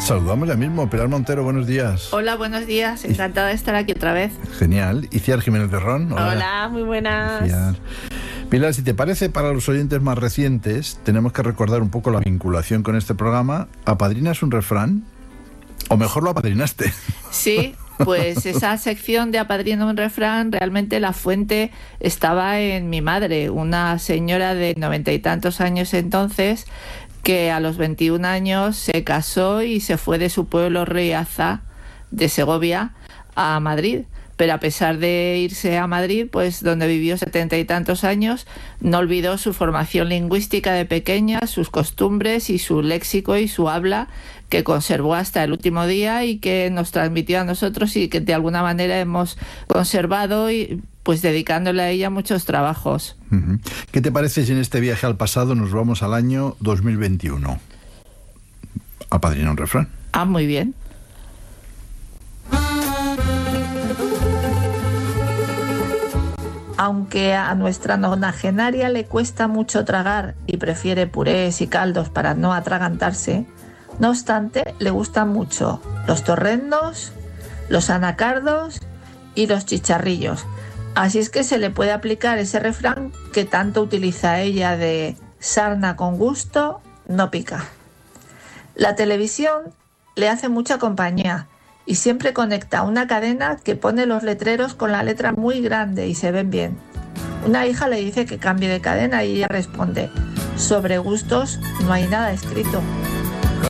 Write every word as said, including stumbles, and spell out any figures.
Saludamos ya mismo. Pilar Montero, buenos días. Hola, buenos días. Encantada de estar aquí otra vez. Genial. Iciar Jiménez de Ron. Hola, Hola muy buenas. Iciar. Pilar, si te parece, para los oyentes más recientes, tenemos que recordar un poco la vinculación con este programa. ¿Apadrinas un refrán? O mejor lo apadrinaste. Sí, pues esa sección de Apadrino un refrán, realmente la fuente estaba en mi madre, una señora de noventa y tantos años entonces, que a los veintiún años se casó y se fue de su pueblo Riaza, de Segovia, a Madrid. Pero a pesar de irse a Madrid, pues donde vivió setenta y tantos años, no olvidó su formación lingüística de pequeña, sus costumbres y su léxico y su habla, que conservó hasta el último día y que nos transmitió a nosotros y que de alguna manera hemos conservado, y pues dedicándole a ella muchos trabajos. Uh-huh. ¿Qué te parece si en este viaje al pasado nos vamos al año dos mil veintiuno? Apadrina un refrán. Ah, muy bien. Aunque a nuestra nonagenaria le cuesta mucho tragar y prefiere purés y caldos para no atragantarse, no obstante le gustan mucho los torrendos, los anacardos y los chicharrillos. Así es que se le puede aplicar ese refrán que tanto utiliza ella de sarna con gusto no pica. La televisión le hace mucha compañía y siempre conecta una cadena que pone los letreros con la letra muy grande y se ven bien. Una hija le dice que cambie de cadena y ella responde: sobre gustos no hay nada escrito.